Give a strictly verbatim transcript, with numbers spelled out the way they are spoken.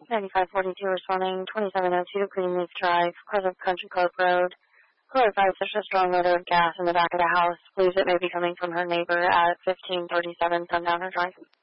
ninety-five forty-two responding, twenty-seven oh two Greenleaf Drive, Pleasant Country Club Road. Caller advised there's a strong odor of gas in the back of the house. Believes it may be coming from her neighbor at fifteen thirty-seven Sundowner Drive.